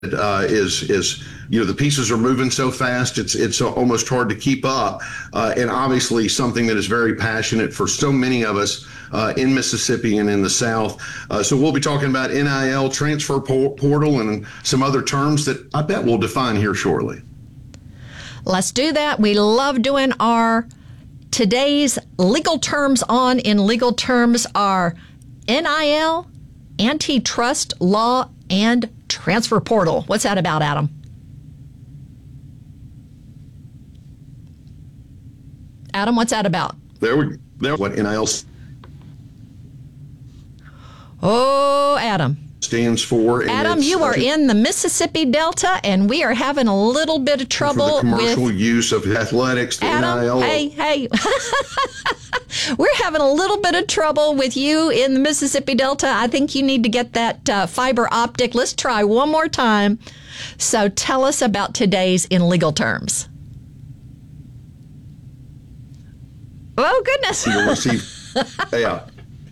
is the pieces are moving so fast it's almost hard to keep up, and obviously something that is very passionate for so many of us in Mississippi and in the South. So we'll be talking about NIL, transfer portal, and some other terms that I bet we'll define here shortly. Let's do that. We love doing our today's legal terms in legal terms are NIL, antitrust law, and transfer portal. What's that about, Adam? Adam, what's that about? What NIL Adam. Stands for. Adam, you are in the Mississippi Delta, and we are having a little bit of trouble for the commercial with use of athletics. The Adam, NIL. hey. We're having a little bit of trouble with you in the Mississippi Delta. I think you need to get that fiber optic. Let's try one more time. So tell us about today's in legal terms. Oh, goodness. You'll receive, yeah.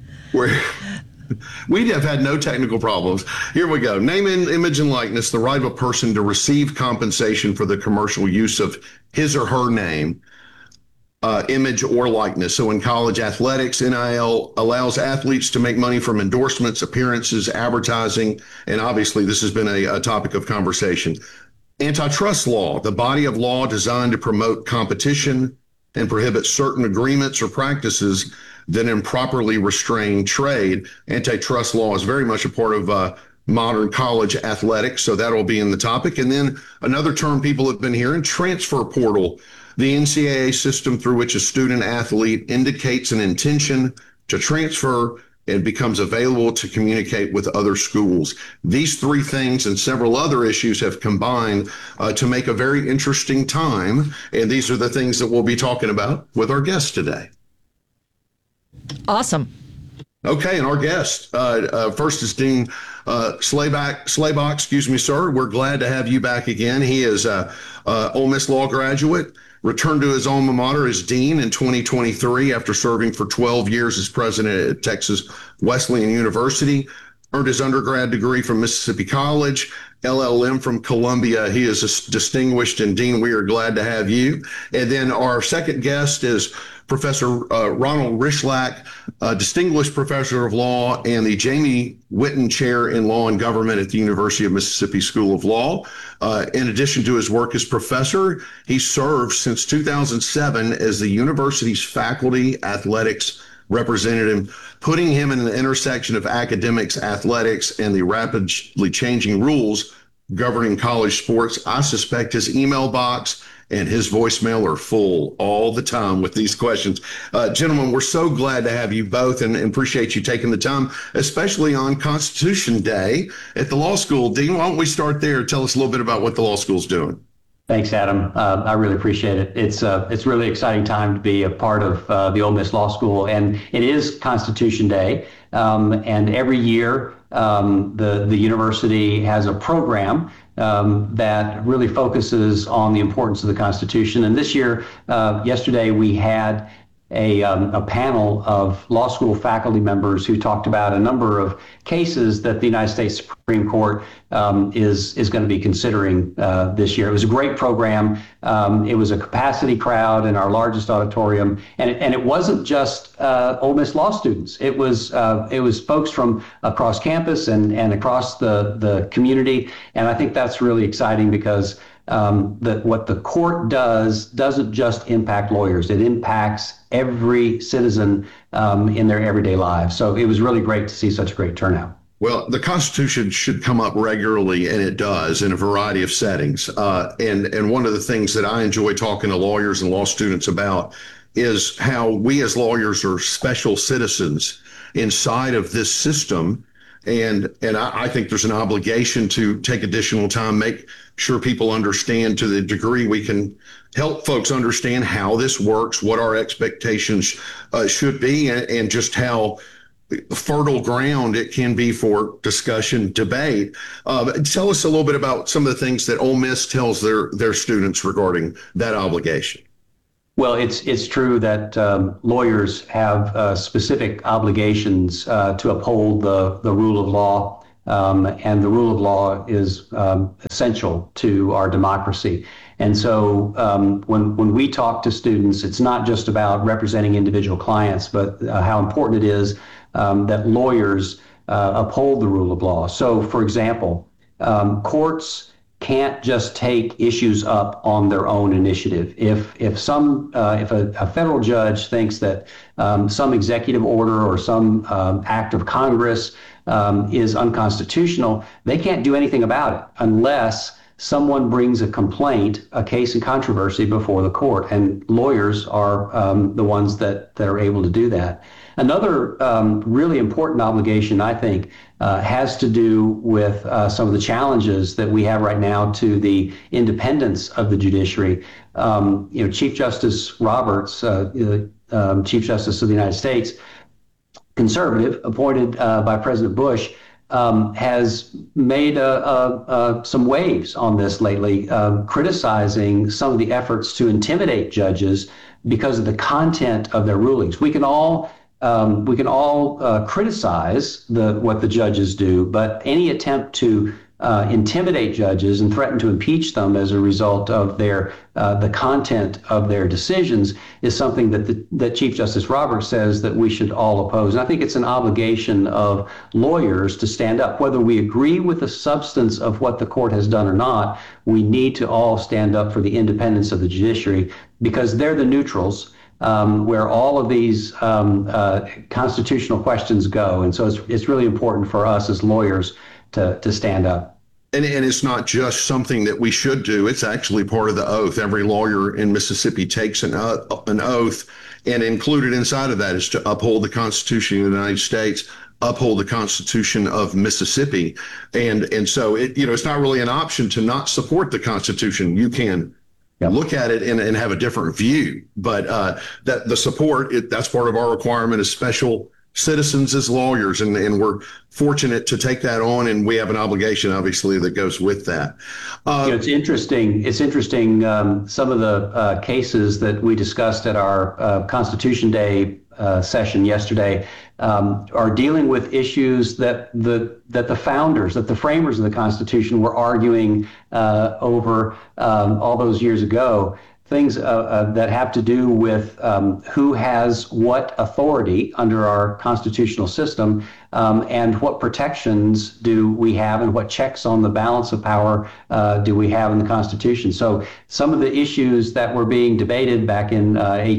We have had no technical problems. Here we go. Name, image, and likeness, the right of a person to receive compensation for the commercial use of his or her name, image, or likeness. So in college athletics, NIL allows athletes to make money from endorsements, appearances, advertising, and obviously this has been a topic of conversation. Antitrust law, the body of law designed to promote competition and prohibit certain agreements or practices that improperly restrain trade. Antitrust law is very much a part of modern college athletics, so that'll be in the topic. And then another term people have been hearing, transfer portal, the NCAA system through which a student athlete indicates an intention to transfer and becomes available to communicate with other schools. These three things and several other issues have combined to make a very interesting time, and these are the things that we'll be talking about with our guest today. Awesome. Okay, and our guest first is Dean Schlabach. Excuse me, sir. We're glad to have you back again. He is a Ole Miss law graduate, returned to his alma mater as dean in 2023 after serving for 12 years as president at Texas Wesleyan University. Earned his undergrad degree from Mississippi College, LLM from Columbia. He is a distinguished, and Dean, we are glad to have you. And then our second guest is Professor Ronald Rychlak, distinguished professor of law and the Jamie Whitten Chair in Law and Government at the University of Mississippi School of Law. In addition to his work as professor, he served since 2007 as the university's faculty athletics representative, putting him in the intersection of academics, athletics, and the rapidly changing rules governing college sports. I suspect his email box and his voicemail are full all the time with these questions. Gentlemen, we're so glad to have you both and appreciate you taking the time, especially on Constitution Day at the law school. Dean, why don't we start there? Tell us a little bit about what the law school's doing. Thanks, Adam. I really appreciate it. It's really exciting time to be a part of the Ole Miss Law School, and it is Constitution Day. And every year, the university has a program that really focuses on the importance of the Constitution. And this year, yesterday, we had a panel of law school faculty members who talked about a number of cases that the United States Supreme Court is going to be considering this year. It was a great program. It was a capacity crowd in our largest auditorium, and it wasn't just Ole Miss law students. It was folks from across campus and across the community, and I think that's really exciting because that what the court doesn't just impact lawyers. It impacts every citizen in their everyday lives. So it was really great to see such a great turnout. Well, the Constitution should come up regularly, and it does in a variety of settings. And one of the things that I enjoy talking to lawyers and law students about is how we as lawyers are special citizens inside of this system. And I think there's an obligation to take additional time, make sure people understand to the degree we can help folks understand how this works, what our expectations should be, and just how fertile ground it can be for discussion, debate. Tell us a little bit about some of the things that Ole Miss tells their students regarding that obligation. Well, it's true that lawyers have specific obligations to uphold the rule of law and the rule of law is essential to our democracy. And so when we talk to students, it's not just about representing individual clients, but how important it is that lawyers uphold the rule of law. So, for example, courts can't just take issues up on their own initiative. If a federal judge thinks that some executive order or some act of Congress is unconstitutional, they can't do anything about it unless someone brings a complaint, a case in controversy before the court, and lawyers are the ones that are able to do that. Another really important obligation, I think, has to do with some of the challenges that we have right now to the independence of the judiciary. Chief Justice Roberts, Chief Justice of the United States, conservative, appointed by President Bush, has made some waves on this lately, criticizing some of the efforts to intimidate judges because of the content of their rulings. We can all criticize what the judges do, but any attempt to intimidate judges and threaten to impeach them as a result of the content of their decisions is something that Chief Justice Roberts says that we should all oppose. And I think it's an obligation of lawyers to stand up. Whether we agree with the substance of what the court has done or not, we need to all stand up for the independence of the judiciary, because they're the neutrals where all of these constitutional questions go. And so it's really important for us as lawyers to stand up. And it's not just something that we should do. It's actually part of the oath. Every lawyer in Mississippi takes an oath, and included inside of that is to uphold the Constitution of the United States, uphold the Constitution of Mississippi. And so it's not really an option to not support the Constitution. You can look at it and have a different view, but that the support, that's part of our requirement as special citizens, as lawyers, and we're fortunate to take that on, and we have an obligation, obviously, that goes with that. It's interesting. Some of the cases that we discussed at our Constitution Day session yesterday are dealing with issues that the founders, that the framers of the Constitution were arguing over all those years ago. Things that have to do with who has what authority under our constitutional system, and what protections do we have, and what checks on the balance of power do we have in the Constitution. So some of the issues that were being debated back in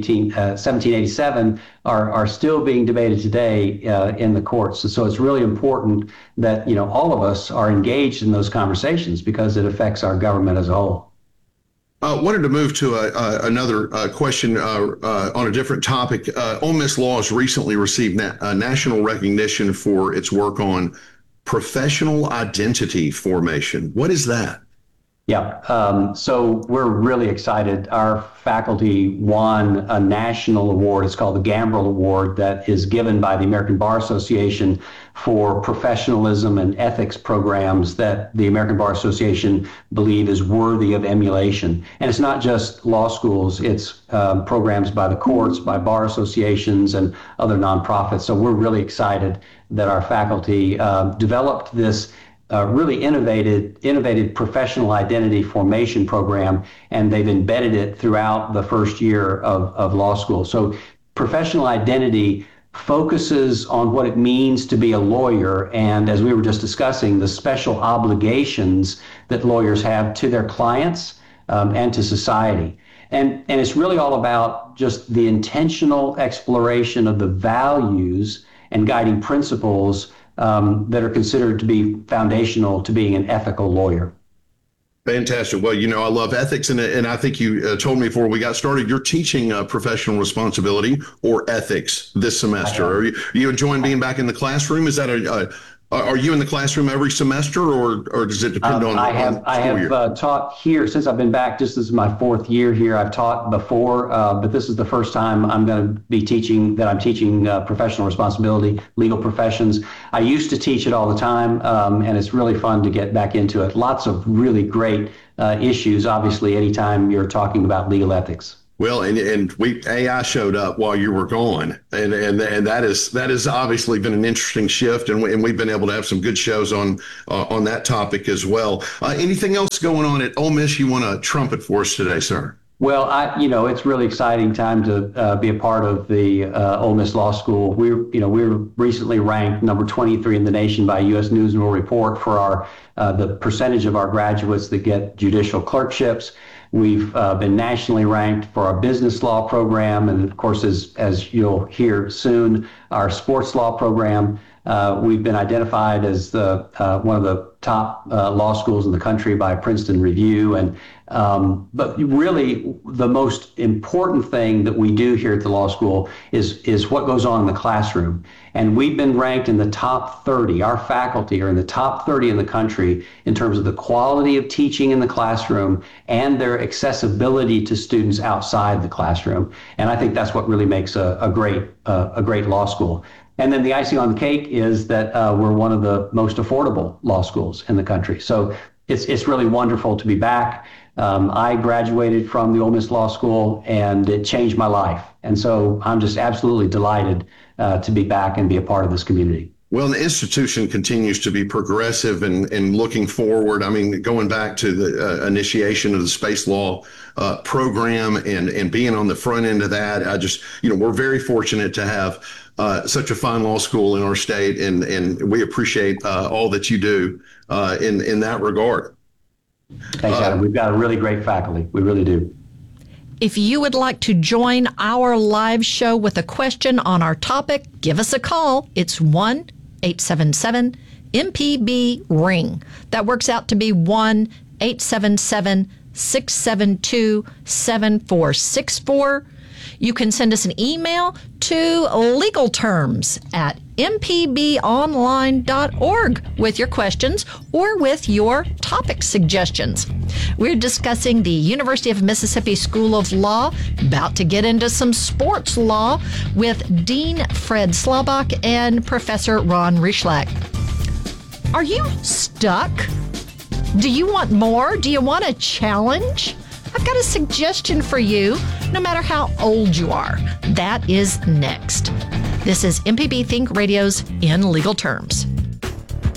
1787 are still being debated today in the courts. And so it's really important that all of us are engaged in those conversations, because it affects our government as a whole. Wanted to move to another question on a different topic. Ole Miss Law has recently received national recognition for its work on professional identity formation. What is that? Yeah, so we're really excited. Our faculty won a national award. It's called the Gambrill Award, that is given by the American Bar Association for professionalism and ethics programs that the American Bar Association believe is worthy of emulation. And it's not just law schools, it's programs by the courts, by bar associations, and other nonprofits. So we're really excited that our faculty developed this really innovative professional identity formation program, and they've embedded it throughout the first year of law school. So professional identity focuses on what it means to be a lawyer, and as we were just discussing, the special obligations that lawyers have to their clients and to society. And it's really all about just the intentional exploration of the values and guiding principles that are considered to be foundational to being an ethical lawyer. Fantastic. Well, I love ethics, and I think you told me before we got started, you're teaching professional responsibility or ethics this semester. Are you enjoying being back in the classroom? Is that are you in the classroom every semester, or does it depend on I have taught here since I've been back. This is my fourth year here. I've taught before, but this is the first time I'm going to be teaching professional responsibility, legal professions. I used to teach it all the time, and it's really fun to get back into it. Lots of really great issues, obviously, anytime you're talking about legal ethics. Well, and AI showed up while you were gone, and that is obviously been an interesting shift, and we've been able to have some good shows on that topic as well. Anything else going on at Ole Miss you want to trumpet for us today, sir? Well, it's really exciting time to be a part of the Ole Miss Law School. We were recently ranked number 23 in the nation by U.S. News and World Report for our the percentage of our graduates that get judicial clerkships. We've been nationally ranked for our business law program, and of course, as you'll hear soon, our sports law program. We've been identified as one of the top law schools in the country by Princeton Review, but really the most important thing that we do here at the law school is what goes on in the classroom. And we've been ranked in the top 30. Our faculty are in the top 30 in the country in terms of the quality of teaching in the classroom and their accessibility to students outside the classroom. And I think that's what really makes a great law school. And then the icing on the cake is that we're one of the most affordable law schools in the country. So it's really wonderful to be back. I graduated from the Ole Miss Law School, and it changed my life. And so I'm just absolutely delighted to be back and be a part of this community. Well, the institution continues to be progressive and looking forward. I mean, going back to the initiation of the space law program and being on the front end of that, we're very fortunate to have such a fine law school in our state, and we appreciate all that you do in that regard. Thanks, Adam. We've got a really great faculty. We really do. If you would like to join our live show with a question on our topic, give us a call. It's 1-877-MPB-RING. That works out to be 1-877-672-7464. You can send us an email to legalterms@mpbonline.org with your questions or with your topic suggestions. We're discussing the University of Mississippi School of Law, about to get into some sports law with Dean Fred Slabach and Professor Ron Rychlak. Are you stuck? Do you want more? Do you want a challenge? I've got a suggestion for you, no matter how old you are. That is next. This is MPB Think Radio's In Legal Terms.